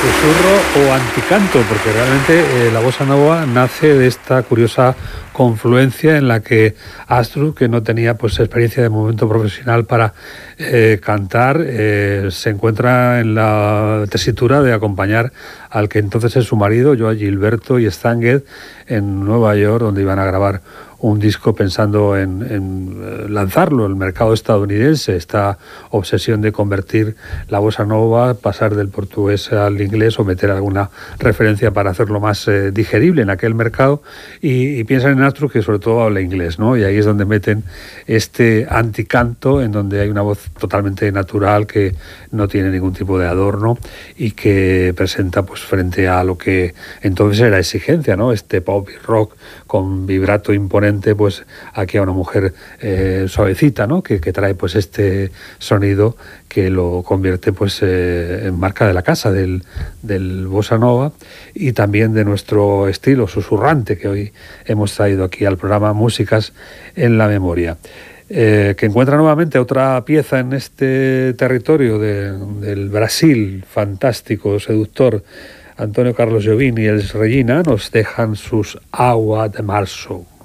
Susurro o anticanto, porque realmente la bossa nova nace de esta curiosa confluencia en la que Astrud, que no tenía pues experiencia de momento profesional para cantar, se encuentra en la tesitura de acompañar al que entonces es su marido, Joao Gilberto y Stanguet, en Nueva York, donde iban a grabar un disco pensando en lanzarlo en el mercado estadounidense, esta obsesión de convertir la bossa nova, pasar del portugués al inglés o meter alguna referencia para hacerlo más digerible en aquel mercado, y piensan en Astrud, que sobre todo habla inglés, ¿no? Y ahí es donde meten este anticanto, en donde hay una voz totalmente natural, que no tiene ningún tipo de adorno y que presenta pues frente a lo que entonces era exigencia, ¿no? Este pop y rock con vibrato imponente, pues aquí a una mujer suavecita, ¿no? Que trae pues este sonido que lo convierte pues en marca de la casa del bossa nova, y también de nuestro estilo susurrante que hoy hemos traído aquí al programa Músicas en la Memoria. Que encuentra nuevamente otra pieza en este territorio del Brasil fantástico, seductor. Antonio Carlos Jobim y Els Regina nos dejan sus Agua de Marzo.